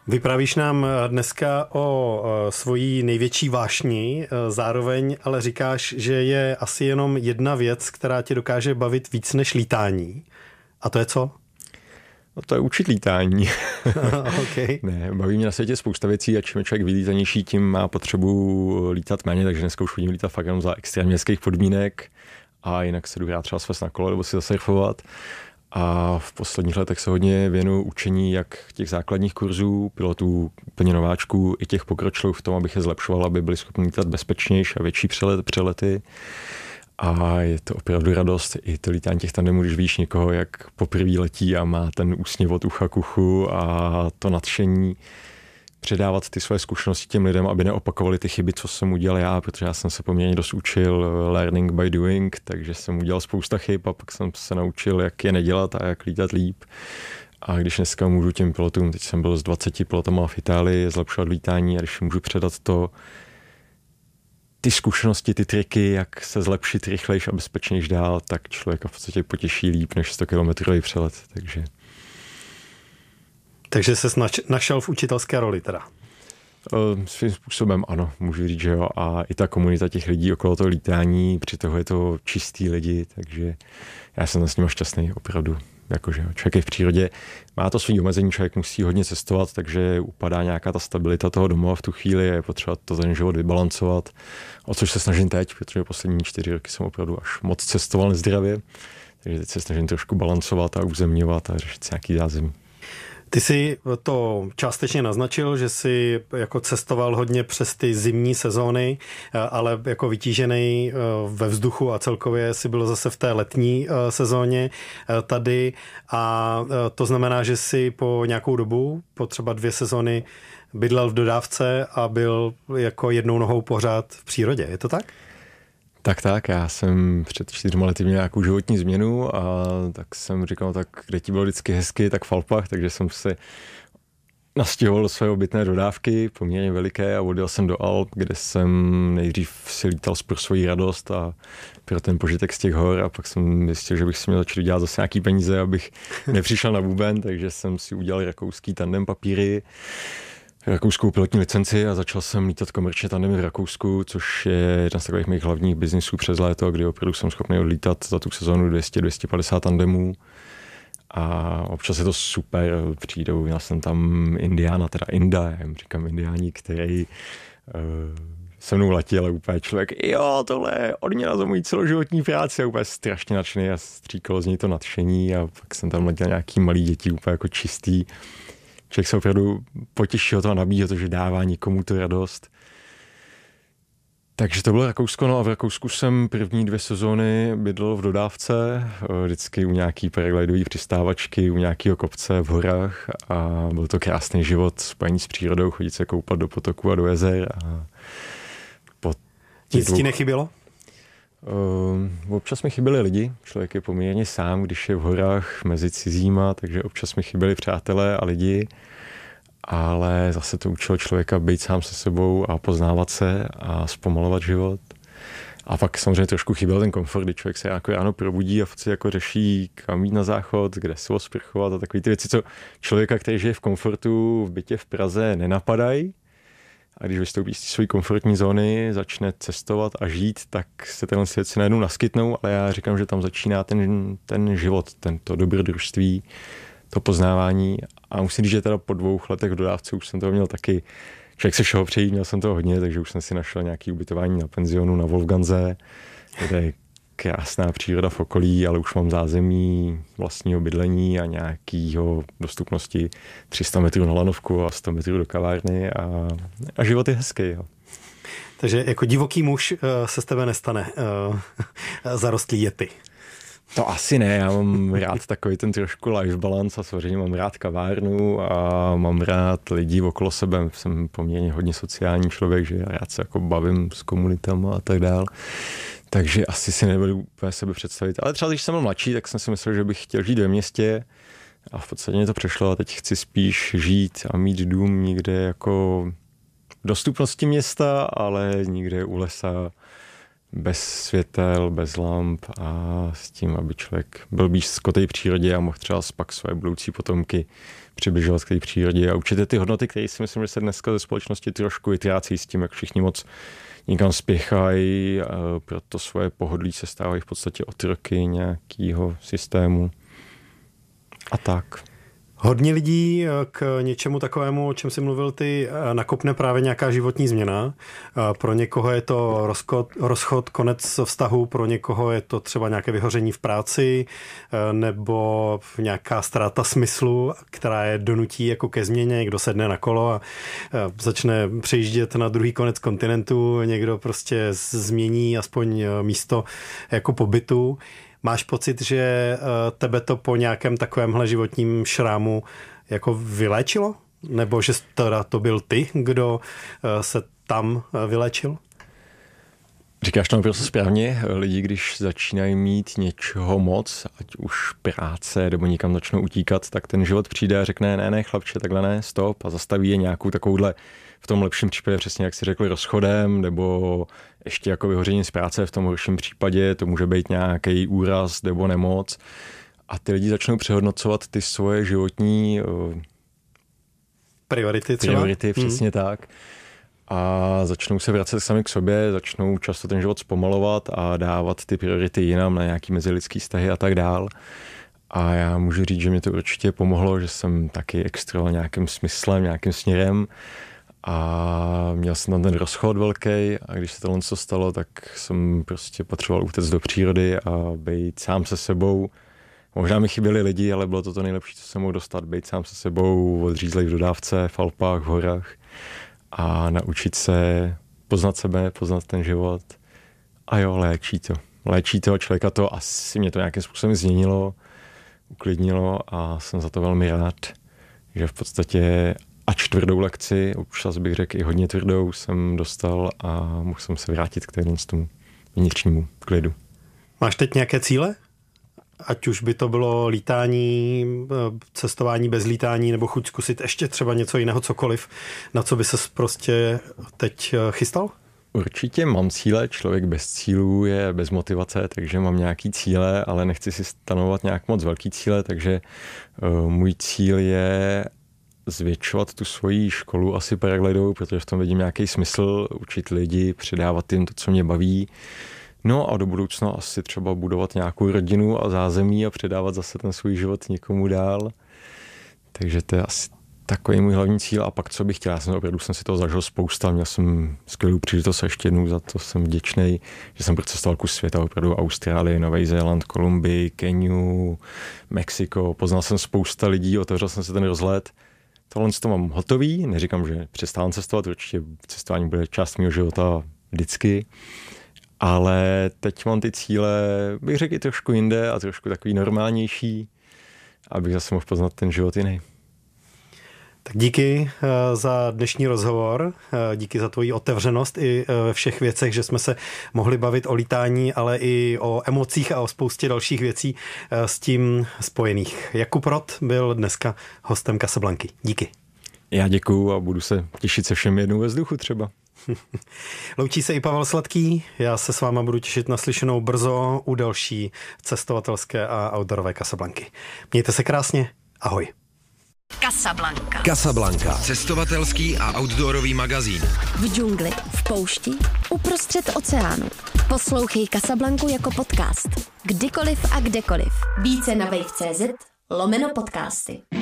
Vyprávíš nám dneska o svojí největší vášni, zároveň ale říkáš, že je asi jenom jedna věc, která tě dokáže bavit víc než lítání. A to je co? No to je učit lítání. Okay. Ne, baví mě na světě spousta věcí a čím je člověk vylítanější, tím má potřebu lítat méně, takže dneska už chodím lítat fakt jenom za extrémně městských podmínek a jinak se jdu rád třeba svést na kolo nebo si zasurfovat. A v posledních letech se hodně věnuju učení jak těch základních kurzů, pilotů, úplně nováčků, i těch pokročilů v tom, abych je zlepšoval, aby byli schopni lítat bezpečnější a větší přelety. A je to opravdu radost, i to lítání těch tandemů, když víš někoho, jak poprvé letí a má ten úsměv od ucha k uchu a to nadšení předávat ty své zkušenosti těm lidem, aby neopakovali ty chyby, co jsem udělal já, protože já jsem se poměrně dost učil learning by doing, takže jsem udělal spousta chyb a pak jsem se naučil, jak je nedělat a jak lítat líp. A když dneska můžu těm pilotům, teď jsem byl s 20 pilotama v Itálii, zlepšovat lítání a když můžu předat ty zkušenosti, ty triky, jak se zlepšit rychlejš a bezpečnějš dál, tak člověka v podstatě potěší líp než 100-kilometrový přelet. Takže ses našel v učitelské roli teda? Svým způsobem ano, můžu říct, že jo. A i ta komunita těch lidí okolo toho lítání, při toho je to čistý lidi, takže já jsem s nimi šťastný opravdu. Jakože člověk je v přírodě, má to svý omezení, člověk musí hodně cestovat, takže upadá nějaká ta stabilita toho domova v tu chvíli, je potřeba to ten život vybalancovat, o což se snažím teď, protože poslední 4 roky jsem opravdu až moc cestoval nezdravě, takže teď se snažím trošku balancovat a uzemňovat a řešit nějaký zázemí. Ty jsi to částečně naznačil, že jsi jako cestoval hodně přes ty zimní sezóny, ale jako vytížený ve vzduchu a celkově si byl zase v té letní sezóně tady a to znamená, že jsi po nějakou dobu, po třeba 2 sezóny bydlel v dodávce a byl jako jednou nohou pořád v přírodě. Je to tak? Tak, já jsem před 4 lety měl nějakou životní změnu a tak jsem říkal, tak kde ti bylo vždycky hezky, tak v Alpách, takže jsem se nastěhoval do své obytné dodávky, poměrně veliké a odjel jsem do Alp, kde jsem nejdřív si lítal pro svoji radost a pro ten požitek z těch hor a pak jsem zjistil, že bych si měl začít dělat zase nějaký peníze, abych nepřišel na buben, takže jsem si udělal rakouský tandem papíry, rakouskou pilotní licenci a začal jsem lítat komerčně tandemy v Rakousku, což je jedna z takových mých hlavních biznisů přes léto, kdy opravdu jsem schopný odlítat za tu sezónu 200-250 tandemů. A občas je to super, přijdou, já jsem tam Indiána, teda Inda, já jim říkám Indiáni, který se mnou letí, ale úplně člověk, jo, tohle je odměna za moji celoživotní práci a úplně strašně nadšený a stříkalo z něj to nadšení a pak jsem tam letěl nějaký malý děti, úplně jako čistý. Člověk se opravdu potěší o to a nabíjí to, že dává někomu tu radost. Takže to bylo Rakousko, no a v Rakousku jsem první 2 sezóny bydlel v dodávce, vždycky u nějaký paraglidový přistávačky, u nějakého kopce v horách a byl to krásný život, spojení s přírodou, chodit se koupat do potoků a do jezer. A nic ti nechybělo? Občas mi chyběli lidi, člověk je poměrně sám, když je v horách mezi cizíma, takže občas mi chyběli přátelé a lidi, ale zase to učilo člověka být sám se sebou a poznávat se a zpomalovat život. A pak samozřejmě trošku chyběl ten komfort, kdy člověk se jako ráno probudí a si jako řeší, kam jít na záchod, kde se osprchovat a takové ty věci, co člověka, který žije v komfortu v bytě v Praze, nenapadají. A když vystoupí z své komfortní zóny, začne cestovat a žít, tak se tyhle věci najednou naskytnou, ale já říkám, že tam začíná ten život, to dobrodružství, to poznávání. A musím říct, že teda po 2 letech v dodávce už jsem toho měl taky, člověk se všeho přejít, měl jsem toho hodně, takže už jsem si našel nějaké ubytování na penzionu na Wolfganze, kde je krásná příroda v okolí, ale už mám zázemí vlastního bydlení a nějakého dostupnosti 300 metrů na lanovku a 100 metrů do kavárny a život je hezký. Jo. Takže jako divoký muž se z tebe nestane zarostlý yeti. To asi ne, já mám rád takový ten trošku life balance a samozřejmě mám rád kavárnu a mám rád lidi okolo sebe, jsem poměrně hodně sociální člověk, že já rád se jako bavím s komunitama a tak dál. Takže asi si nebudu úplně sebe představit. Ale třeba když jsem byl mladší, tak jsem si myslel, že bych chtěl žít ve městě a v podstatě mě to přešlo a teď chci spíš žít a mít dům někde jako v dostupnosti města, ale někde u lesa bez světel, bez lamp a s tím, aby člověk byl blízko té přírodě a mohl třeba pak své budoucí potomky přibližovat k té přírodě a určitě ty hodnoty, které si myslím, že se dneska ze společnosti trošku vytrácí s tím, jak všichni moc někam spěchají, proto svoje pohodlí se stávají v podstatě otroky nějakého systému a tak. Hodně lidí k něčemu takovému, o čem jsi mluvil ty, nakopne právě nějaká životní změna. Pro někoho je to rozchod, konec vztahu, pro někoho je to třeba nějaké vyhoření v práci nebo nějaká ztráta smyslu, která je donutí jako ke změně. Někdo sedne na kolo a začne přejíždět na druhý konec kontinentu, někdo prostě změní aspoň místo jako pobytu. Máš pocit, že tebe to po nějakém takovémhle životním šrámu jako vyléčilo? Nebo že teda to byl ty, kdo se tam vyléčil? Říkáš to naprosto správně. Lidi, když začínají mít něčeho moc, ať už práce, nebo někam začnou utíkat, tak ten život přijde a řekne, ne, chlapče, takhle ne, stop, a zastaví je nějakou takovouhle, v tom lepším případě přesně, jak si řekl, rozchodem, nebo ještě jako vyhoření z práce, v tom horším případě to může být nějaký úraz nebo nemoc. A ty lidi začnou přehodnocovat ty svoje životní priority, přesně tak. A začnou se vracet sami k sobě, začnou často ten život zpomalovat a dávat ty priority jinam na nějaký mezilidský vztahy a tak dál. A já můžu říct, že mě to určitě pomohlo, že jsem taky extreloval nějakým smyslem, nějakým směrem a měl jsem tam ten rozchod velký a když se tohle stalo, tak jsem prostě potřeboval utéct do přírody a být sám se sebou. Možná mi chyběli lidi, ale bylo to nejlepší, co jsem mohl dostat, být sám se sebou, odřízlej v dodávce, v Alpách, v horách a naučit se poznat sebe, poznat ten život. A jo, léčí to člověka, to asi mě to nějakým způsobem změnilo, uklidnilo a jsem za to velmi rád, že v podstatě ač tvrdou lekci, občas bych řekl i hodně tvrdou, jsem dostal a mohl jsem se vrátit k tomu vnitřnímu klidu. Máš teď nějaké cíle? Ať už by to bylo lítání, cestování bez lítání, nebo chuť zkusit ještě třeba něco jiného, cokoliv, na co by ses prostě teď chystal? Určitě mám cíle, člověk bez cílů je bez motivace, takže mám nějaký cíle, ale nechci si stanovovat nějak moc velký cíle, takže můj cíl je zvětšovat tu svoji školu asi paraglidovou, protože v tom vidím nějaký smysl, učit lidi, předávat jim to, co mě baví. No a do budoucna asi třeba budovat nějakou rodinu a zázemí a předávat zase ten svůj život někomu dál. Takže to je asi takový můj hlavní cíl. A pak co bych chtěl, opravdu jsem si toho zažil spousta, měl jsem skvělou příležitost a ještě jednou za to jsem vděčný, že jsem procestoval kus světa, opravdu Austrálii, Nový Zéland, Kolumbii, Keniu, Mexiko, poznal jsem spousta lidí, otevřel jsem si ten rozhled. Tohle to mám hotový, neříkám, že přestávám cestovat, určitě cestování bude část mého života vždycky, ale teď mám ty cíle, bych řekl, i trošku jinde a trošku takový normálnější, abych zase mohl poznat ten život jiný. Tak díky za dnešní rozhovor, díky za tvoji otevřenost i ve všech věcech, že jsme se mohli bavit o lítání, ale i o emocích a o spoustě dalších věcí s tím spojených. Jakub Rott byl dneska hostem Casablanky. Díky. Já děkuju a budu se těšit se všem jednou ve vzduchu třeba. Loučí se i Pavel Sladký, já se s váma budu těšit na slyšenou brzo u další cestovatelské a outdoorové Casablanky. Mějte se krásně, ahoj. Casablanca. Cestovatelský a outdoorový magazín. V džungli, v poušti, uprostřed oceánu. Poslouchej Casablanku jako podcast. Kdykoliv a kdekoliv. Více na wave.cz/podcasty.